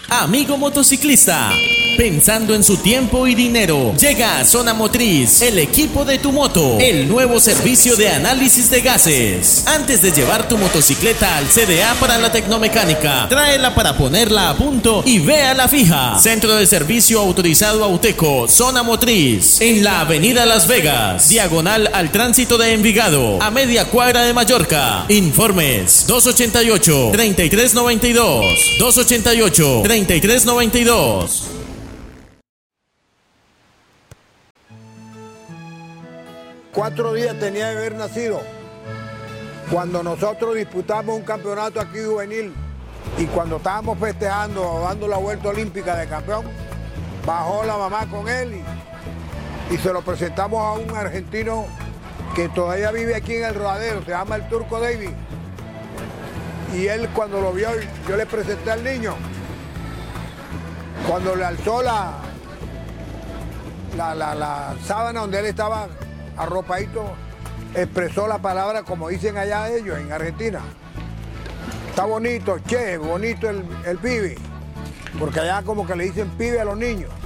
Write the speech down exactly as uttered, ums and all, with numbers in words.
Amigo motociclista, pensando en su tiempo y dinero, llega a Zona Motriz, el equipo de tu moto, el nuevo servicio de análisis de gases. Antes de llevar tu motocicleta al C D A para la tecnomecánica, tráela para ponerla a punto y véala fija. Centro de servicio autorizado Auteco, Zona Motriz, en la avenida Las Vegas, diagonal al tránsito de Envigado, a media cuadra de Mallorca. Informes dos ochenta y ocho, treinta y tres noventa y dos, dos ochenta y ocho, treinta y tres noventa y dos. Cuatro días tenía de haber nacido cuando nosotros disputamos un campeonato aquí juvenil y cuando estábamos festejando, dando la vuelta olímpica de campeón, bajó la mamá con él y, y se lo presentamos a un argentino que todavía vive aquí en el Rodadero, se llama el Turco David. Y él cuando lo vio, yo le presenté al niño. Cuando le alzó la, la, la, la sábana donde él estaba arropadito, expresó la palabra como dicen allá ellos en Argentina. Está bonito, che, bonito el, el pibe. Porque allá como que le dicen pibe a los niños.